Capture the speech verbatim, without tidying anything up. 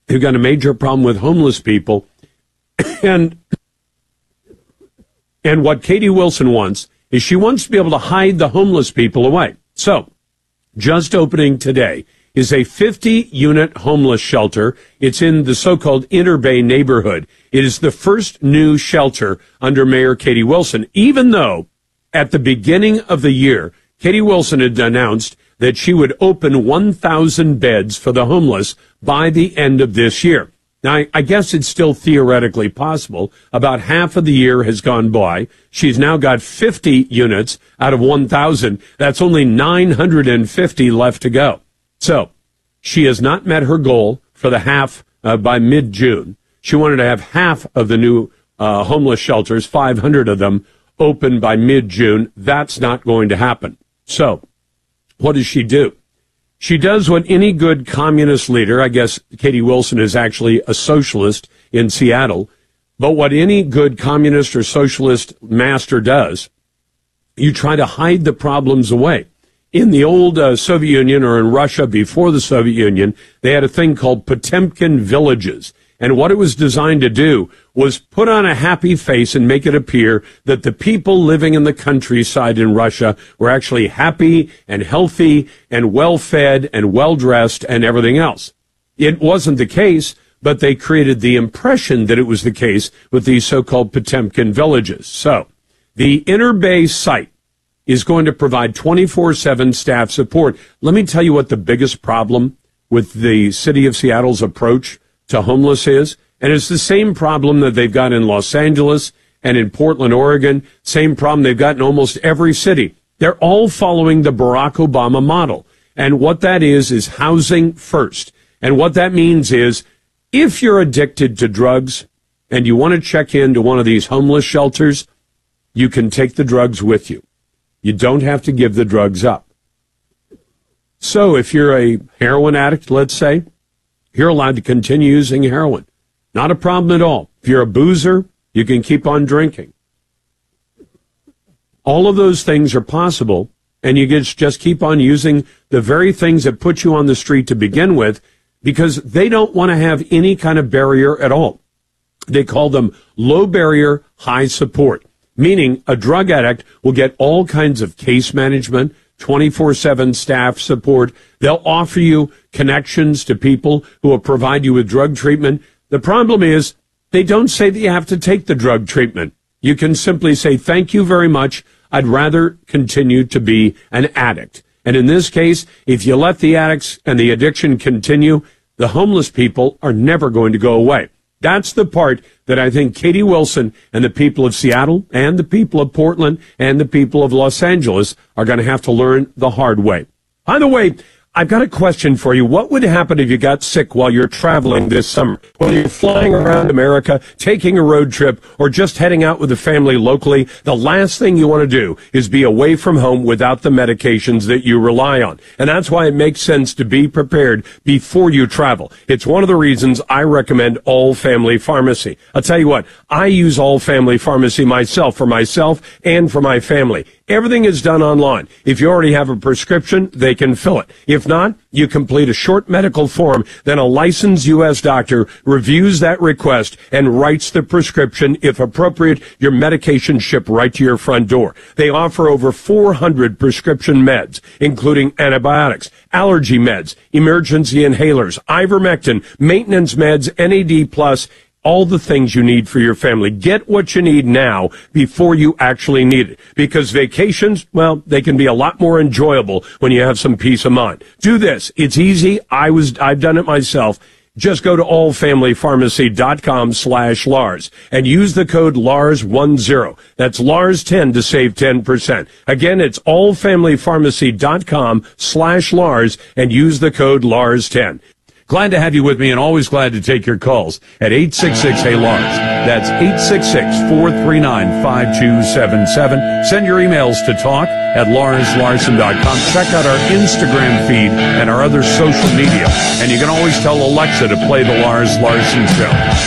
They've got a major problem with homeless people. And and what Katie Wilson wants is she wants to be able to hide the homeless people away. So, just opening today is a fifty-unit homeless shelter. It's in the so-called Inner Bay neighborhood. It is the first new shelter under Mayor Katie Wilson, even though at the beginning of the year, Katie Wilson had announced that she would open one thousand beds for the homeless by the end of this year. Now, I, I guess it's still theoretically possible. About half of the year has gone by. She's now got fifty units out of one thousand. That's only nine hundred fifty left to go. So she has not met her goal for the half uh, by mid-June. She wanted to have half of the new uh, homeless shelters, five hundred of them, open by mid-June. That's not going to happen. So what does she do? She does what any good communist leader, I guess Katie Wilson is actually a socialist in Seattle, but what any good communist or socialist master does, you try to hide the problems away. In the old uh, Soviet Union, or in Russia before the Soviet Union, they had a thing called Potemkin villages. And what it was designed to do was put on a happy face and make it appear that the people living in the countryside in Russia were actually happy and healthy and well-fed and well-dressed and everything else. It wasn't the case, but they created the impression that it was the case with these so-called Potemkin villages. So the Inner Bay site is going to provide twenty-four seven staff support. Let me tell you what the biggest problem with the city of Seattle's approach to homeless is, and it's the same problem that they've got in Los Angeles and in Portland, Oregon, same problem they've got in almost every city. They're all following the Barack Obama model, and what that is is housing first. And what that means is if you're addicted to drugs and you want to check into one of these homeless shelters, you can take the drugs with you. You don't have to give the drugs up. So if you're a heroin addict, let's say, you're allowed to continue using heroin. Not a problem at all. If you're a boozer, you can keep on drinking. All of those things are possible, and you just keep on using the very things that put you on the street to begin with, because they don't want to have any kind of barrier at all. They call them low barrier, high support, meaning a drug addict will get all kinds of case management, twenty-four seven staff support. They'll offer you connections to people who will provide you with drug treatment. The problem is they don't say that you have to take the drug treatment. You can simply say, thank you very much. I'd rather continue to be an addict. And in this case, if you let the addicts and the addiction continue, the homeless people are never going to go away. That's the part that I think Katie Wilson and the people of Seattle and the people of Portland and the people of Los Angeles are going to have to learn the hard way. By the way, I've got a question for you. What would happen if you got sick while you're traveling this summer? Whether you're flying around America, taking a road trip, or just heading out with the family locally, the last thing you want to do is be away from home without the medications that you rely on. And that's why it makes sense to be prepared before you travel. It's one of the reasons I recommend All Family Pharmacy. I'll tell you what, I use All Family Pharmacy myself, for myself and for my family. Everything is done online. If you already have a prescription, they can fill it. If not, you complete a short medical form, then a licensed U S doctor reviews that request and writes the prescription. If appropriate, your medication shipped right to your front door. They offer over four hundred prescription meds, including antibiotics, allergy meds, emergency inhalers, ivermectin, maintenance meds, N A D plus, all the things you need for your family. Get what you need now before you actually need it. Because vacations, well, they can be a lot more enjoyable when you have some peace of mind. Do this. It's easy. I was, I've done it myself. Just go to allfamilypharmacy.com slash Lars and use the code Lars ten. That's Lars ten to save ten percent. Again, it's allfamilypharmacy.com slash Lars and use the code Lars ten. Glad to have you with me, and always glad to take your calls at eight six six, hey Lars. That's eight six six, four three nine, five two seven seven. Send your emails to talk at lars larson dot com. Check out our Instagram feed and our other social media. And you can always tell Alexa to play the Lars Larson Show.